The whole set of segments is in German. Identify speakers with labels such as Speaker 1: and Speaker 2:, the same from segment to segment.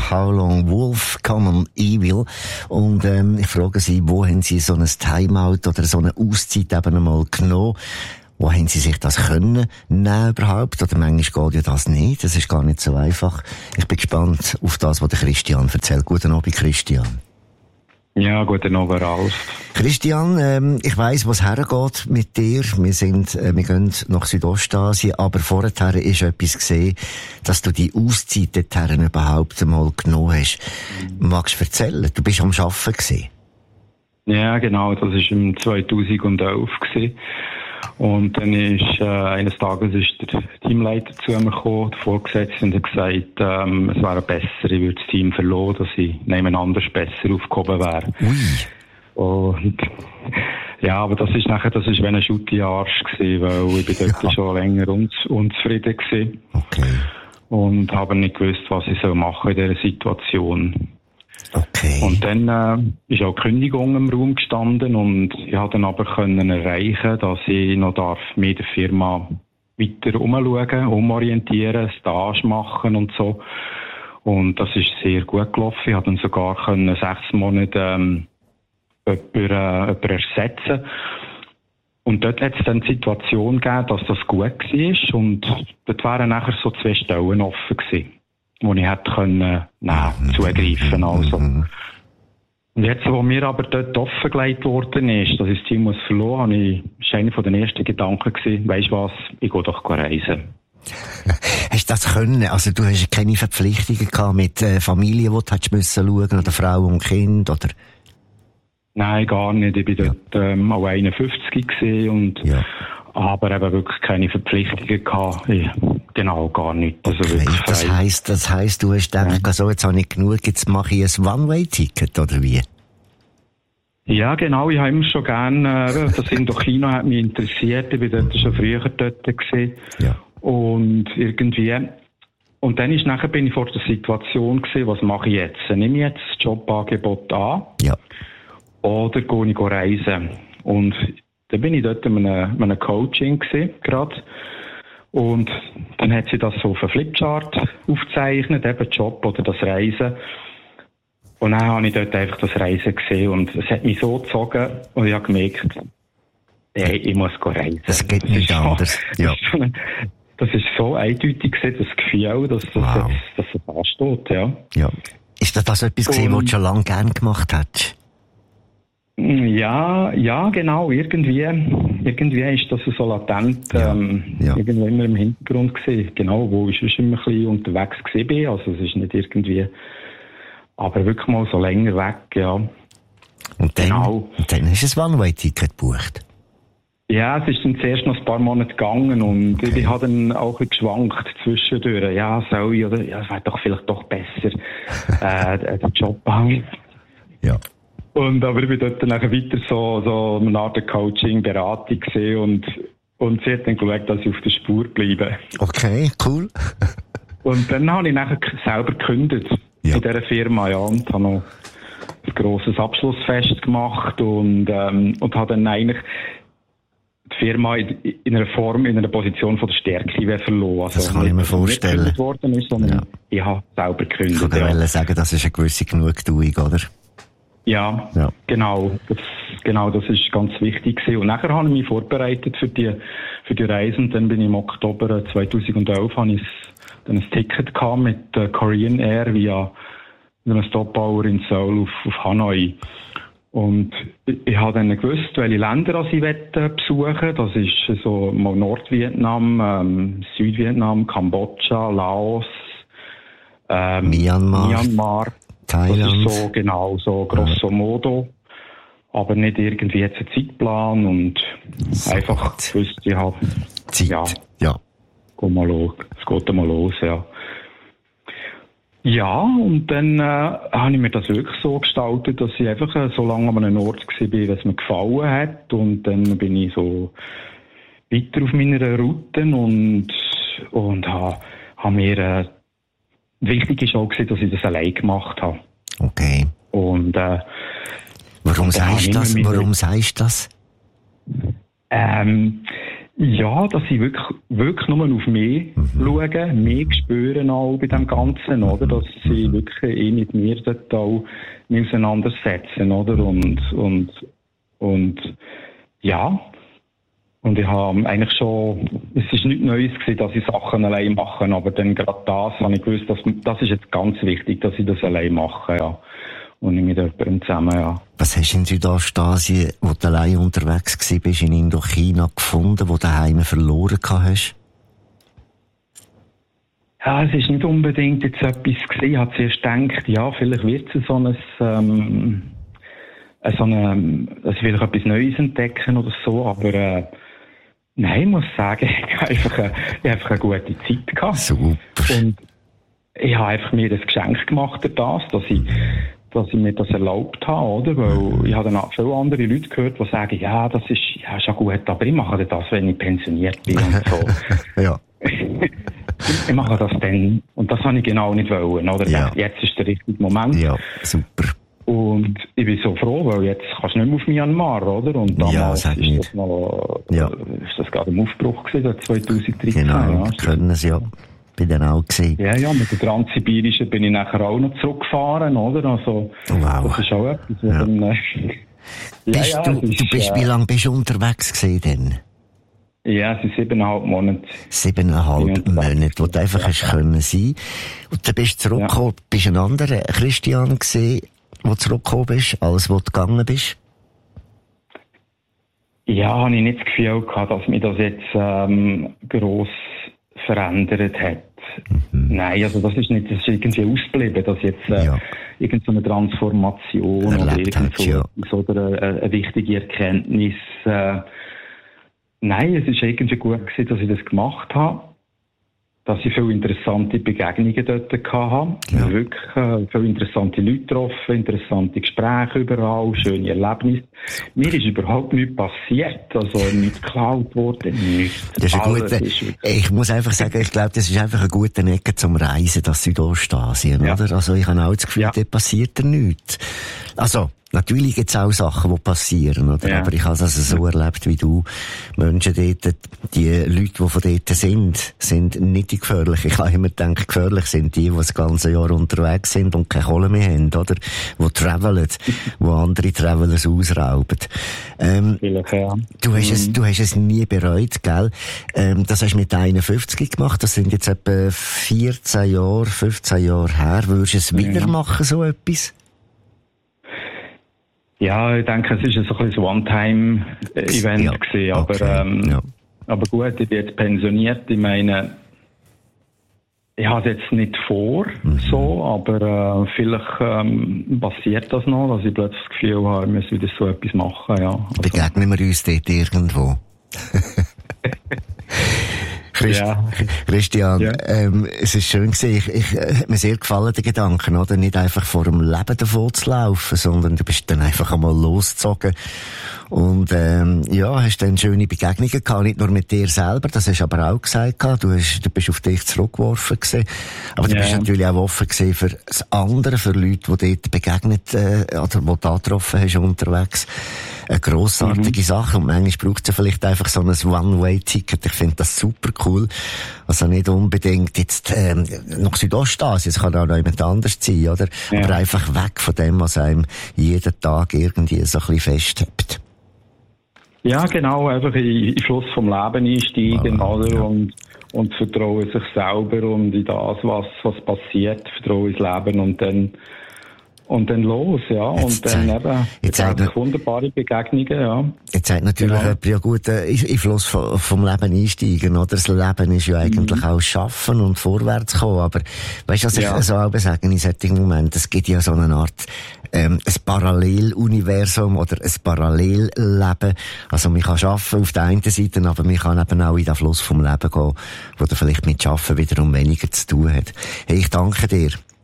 Speaker 1: How Long Wolf Common Evil. Und ich frage Sie, wo haben Sie so ein Timeout oder so eine Auszeit eben einmal genommen? Wo haben Sie sich das können nehmen überhaupt? Oder manchmal geht ja das nicht. Das ist gar nicht so einfach. Ich bin gespannt auf das, was der Christian erzählt. Guten Abend, Christian.
Speaker 2: Ja, guten Abend, Ralf.
Speaker 1: Christian, ich weiss, wo es hergeht mit dir. Wir gehen nach Südostasien, aber vorher ist etwas gesehen, dass du die Auszeit dorthin überhaupt einmal genommen hast. Magst du erzählen? Du bist am Arbeiten gewesen.
Speaker 2: Ja, genau, das war im 2011 gewesen. Und dann ist, eines Tages ist der Teamleiter zu mir gekommen, der Vorgesetzte, und hat gesagt, es wäre besser, ich würde das Team verloren, dass ich nebeneinander besser aufgehoben wäre. Und, ja, aber das ist wie ein Schutt in den Arsch gewesen, weil ich bin dort schon länger unzufrieden gewesen.
Speaker 1: Okay.
Speaker 2: Und habe nicht gewusst, was ich machen soll in dieser Situation.
Speaker 1: Okay.
Speaker 2: Und dann ist auch die Kündigung im Raum gestanden und ich konnte dann aber erreichen, dass ich noch mit der Firma weiter umorientieren, Stage machen und so. Und das ist sehr gut gelaufen. Ich konnte dann sogar 6 Monate jemanden ersetzen. Und dort hat es dann die Situation gegeben, dass das gut war und dort wären nachher so 2 Stellen offen gewesen, wo ich hätte zugreifen also. Und jetzt, wo mir aber dort offengelegt worden ist, dass ich das Team verloren muss, ist einer von den ersten Gedanken gewesen, weisst du was, ich gehe doch reisen.
Speaker 1: Hast du das können? Also du hast keine Verpflichtungen gehabt mit Familie, die du hättest müssen schauen, oder Frau und Kind, oder?
Speaker 2: Nein, gar nicht. Ich bin dort auch 51 gewesen und aber eben wirklich keine Verpflichtungen gehabt. Genau, gar nicht. Also
Speaker 1: okay, das heisst, du hast gedacht, so, jetzt habe ich genug, jetzt mache ich ein One-Way-Ticket, oder wie?
Speaker 2: Ja, genau. Ich habe immer schon gerne, das Indokino hat mich interessiert. Ich bin dort schon früher dort gewesen. Ja. Und irgendwie, und dann bin ich vor der Situation gewesen, was mache ich jetzt? Nehme ich jetzt das Jobangebot an? Ja. Oder gehe ich reisen? Und dann bin ich dort in einem Coaching gewesen, gerade. Und dann hat sie das so auf einem Flipchart aufgezeichnet, eben Job oder das Reisen. Und dann habe ich dort einfach das Reisen gesehen und es hat mich so gezogen und ich habe gemerkt, hey, ich muss reisen.
Speaker 1: Das geht nicht anders. Ja.
Speaker 2: Das ist so eindeutig gewesen, das Gefühl, dass das ansteht, ja.
Speaker 1: Ja. Ist das etwas gewesen, was du schon lange gerne gemacht hast?
Speaker 2: Ja, genau, irgendwie ist das so latent, irgendwo immer im Hintergrund gewesen. Genau, wo ich schon immer ein bisschen unterwegs gewesen bin, also es ist nicht irgendwie, aber wirklich mal so länger weg, ja.
Speaker 1: Und dann hast du ein One-Way-Ticket gebucht?
Speaker 2: Ja, es ist dann zuerst noch ein paar Monate gegangen und ich habe dann auch ein bisschen geschwankt zwischendurch. Ja, soll ich, oder, ja, es wäre doch vielleicht doch besser, den Job haben. Ja. Aber ich bin dort dann weiter so eine Art Coaching, Beratung gesehen und sie hat dann geschaut, dass ich auf der Spur bleibe.
Speaker 1: Okay, cool.
Speaker 2: Und dann habe ich nachher selber gekündigt in dieser Firma, ja, und habe noch ein grosses Abschlussfest gemacht und habe dann eigentlich die Firma in einer Position von der Stärke verloren. Also,
Speaker 1: das kann ich mir vorstellen.
Speaker 2: Nicht worden ist, sondern ich habe selber gekündigt.
Speaker 1: Ich kann sagen, das ist eine gewisse Genugtuung, oder?
Speaker 2: Ja, genau. Das ist ganz wichtig gewesen. Und nachher habe ich mich vorbereitet für die Reise. Und dann bin ich im Oktober 2011 habe ich dann ein Ticket gehabt mit Korean Air via einem Stopover in Seoul auf Hanoi. Und ich habe dann gewusst, welche Länder ich besuchen. Das ist so mal Nordvietnam, Südvietnam, Kambodscha, Laos, Myanmar. Thailand. Das ist so genau, so grosso modo. Aber nicht irgendwie jetzt ein Zeitplan und so einfach gewusst, ich habe Zeit. Ja. Es geht mal los, ja. Ja, und dann habe ich mir das wirklich so gestaltet, dass ich einfach so lange an einem Ort war, wie es mir gefallen hat. Und dann bin ich so weiter auf meiner Route und habe mir wichtig ist auch, dass ich das allein gemacht habe.
Speaker 1: Okay.
Speaker 2: Und
Speaker 1: warum sagst du das?
Speaker 2: Ja, dass ich wirklich nur auf mich schaue, mich spüren auch bei dem Ganzen, oder? Dass sie wirklich mit mir dort auch auseinandersetzen, oder? Und ja. Und ich habe eigentlich schon, es ist nichts Neues gewesen, dass ich Sachen allein mache, aber dann gerade das habe ich gewusst, das ist jetzt ganz wichtig, dass ich das allein mache, ja. Und nicht mit jemandem zusammen, ja.
Speaker 1: Was hast du in Südostasien, wo du allein unterwegs gewesen bist, in Indochina gefunden, wo du daheim verloren hast?
Speaker 2: Ja, es ist nicht unbedingt jetzt etwas gewesen. Ich habe zuerst gedacht, ja, vielleicht wird es dass ich vielleicht etwas Neues entdecken oder so, aber nein, ich muss sagen, ich habe einfach eine gute Zeit gehabt.
Speaker 1: Super.
Speaker 2: Und ich habe einfach mir das Geschenk gemacht durch das, dass ich mir das erlaubt habe, oder? Weil ich habe dann auch viele andere Leute gehört, die sagen, ja, das ist ja schon gut, aber ich mache das, wenn ich pensioniert bin und so.
Speaker 1: Ja.
Speaker 2: Ich mache das dann. Und das habe ich genau nicht wollen, oder?
Speaker 1: Ja.
Speaker 2: Jetzt ist der richtige Moment.
Speaker 1: Ja, super.
Speaker 2: Und ich bin so froh, weil jetzt kannst du nicht mehr auf Myanmar, oder? Und damals
Speaker 1: sag nicht.
Speaker 2: ist das gerade im Aufbruch gewesen, 2013.
Speaker 1: Genau,
Speaker 2: ja.
Speaker 1: können sie ja. Bin dann auch gesehen.
Speaker 2: Ja, mit der Transsibirischen bin ich nachher auch noch zurückgefahren, oder? Also,
Speaker 1: wow.
Speaker 2: Das ist auch etwas,
Speaker 1: ja.
Speaker 2: Dann,
Speaker 1: du bist, wie lange bist du unterwegs gewesen denn?
Speaker 2: Ja, es sind 7,5 Monate.
Speaker 1: 7,5 Monate, wo du einfach hast können sein. Und dann bist du zurückgekommen, bist ein anderer Christian gewesen, wo du zurückgekommen bist, als wo du gegangen bist?
Speaker 2: Ja, habe ich nicht das Gefühl gehabt, dass mich das jetzt gross verändert hat. Nein, also das ist irgendwie ausgeblieben, dass jetzt irgendeine Transformation oder eine wichtige Erkenntnis. Nein, es ist irgendwie gut gewesen, dass ich das gemacht habe, dass ich viele interessante Begegnungen dort hatte. Ja. Wirklich viele interessante Leute getroffen, interessante Gespräche überall, schöne Erlebnisse. Mir ist überhaupt nichts passiert, also nichts geklaut worden, nichts.
Speaker 1: Das ist ich muss einfach sagen, ich glaube, das ist einfach eine gute Ecke zum Reisen, das Südostasien, oder? Also ich habe auch das Gefühl, dort passiert nichts. Also, natürlich gibt's auch Sachen, die passieren, oder? Ja. Aber ich habe das so erlebt wie du. Menschen dort, die Leute, die von dort sind nicht die gefährlichen. Ich habe immer gedacht, gefährlich sind die das ganze Jahr unterwegs sind und keine Kohle mehr haben, oder? Die travelen, die andere Travelers ausrauben. Du hast es nie bereut, gell? Das hast du mit 51 gemacht. Das sind jetzt etwa 15 Jahre her. Würdest du es wieder machen, so etwas?
Speaker 2: Ja, ich denke, es ist so ein bisschen ein One-Time-Event gewesen, aber, aber gut, ich bin jetzt pensioniert. Ich meine, ich habe es jetzt nicht vor, so, aber vielleicht passiert das noch, dass ich plötzlich das Gefühl habe, ich muss wieder so etwas machen, ja. Also.
Speaker 1: Begegnen wir uns dort irgendwo? Christian, es ist schön gewesen. Hat mir sehr gefallen, der Gedanken, oder? Nicht einfach vor dem Leben davon zu laufen, sondern du bist dann einfach einmal losgezogen. Und, hast dann schöne Begegnungen gehabt, nicht nur mit dir selber, das hast du aber auch gesagt gehabt. Du bist auf dich zurückgeworfen gewesen. Aber du bist natürlich auch offen gewesen für das andere, für Leute, die dort begegnet, oder die du da getroffen hast unterwegs. Eine grossartige Sache. Und manchmal braucht es ja vielleicht einfach so ein One-Way-Ticket. Ich finde das super cool. Also nicht unbedingt jetzt, nach Südostasien. Es kann auch noch jemand anders sein, oder? Ja. Aber einfach weg von dem, was einem jeden Tag irgendwie so ein bisschen festhebt.
Speaker 2: Ja, genau. Einfach in den Fluss vom Leben einsteigen, oder? Ja. Und vertrauen sich selber und in das, was passiert. Vertrauen ins Leben und dann los, ja.
Speaker 1: Jetzt
Speaker 2: und dann eben wunderbare Begegnungen, ja.
Speaker 1: Jetzt sagt natürlich jemand, ja gut, in Fluss vom Leben einsteigen, oder? Das Leben ist ja eigentlich auch Schaffen und vorwärts kommen. Aber weißt du, was ich so auch sage in solchen Momenten? Es gibt ja so eine Art, ein Paralleluniversum oder ein Parallelleben. Also man kann arbeiten auf der einen Seite, aber man kann eben auch in den Fluss vom Leben gehen, wo dann vielleicht mit Arbeiten wiederum weniger zu tun hat. Hey, ich danke dir.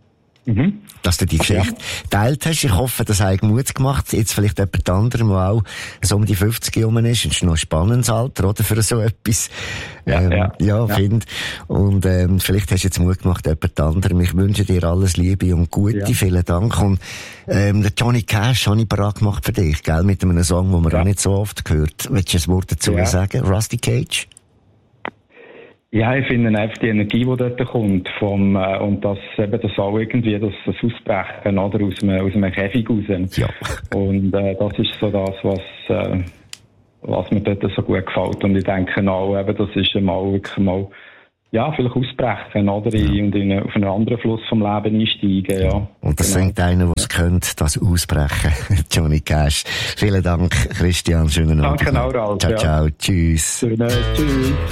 Speaker 1: dass du die Geschichte geteilt hast. Ich hoffe, das hat Mut gemacht. Jetzt vielleicht jemand anderem, der auch so um die 50 herum ist. Das ist noch ein spannendes Alter, oder? Für so etwas. Finde. Und, vielleicht hast du jetzt Mut gemacht, jemand anderem. Ich wünsche dir alles Liebe und Gute. Ja. Vielen Dank. Und, der Johnny Cash habe ich bereit gemacht für dich, gell? Mit einem Song, den man auch nicht so oft hört. Willst du ein Wort dazu sagen? Rusty Cage?
Speaker 2: Ja, ich finde einfach die Energie, die dort kommt, und das auch irgendwie, das Ausbrechen, oder, aus einem Käfig raus.
Speaker 1: Ja.
Speaker 2: Und, das ist so das, was mir dort so gut gefällt. Und ich denke auch, das ist wirklich mal, vielleicht ausbrechen, oder? Und auf einen anderen Fluss vom Leben einsteigen, ja.
Speaker 1: Und das sagt einer, der es könnte, das Ausbrechen. Johnny Cash. Vielen Dank, Christian. Schönen Abend.
Speaker 2: Danke auch, Ralf.
Speaker 1: Ciao, ciao. Tschüss.
Speaker 2: Tschüss.